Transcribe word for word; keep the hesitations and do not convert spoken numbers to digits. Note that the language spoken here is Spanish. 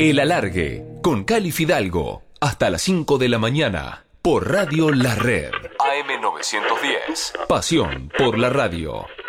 El Alargue, con Cali Fidalgo, hasta las cinco de la mañana, por Radio La Red. A M novecientos diez. Pasión por la radio.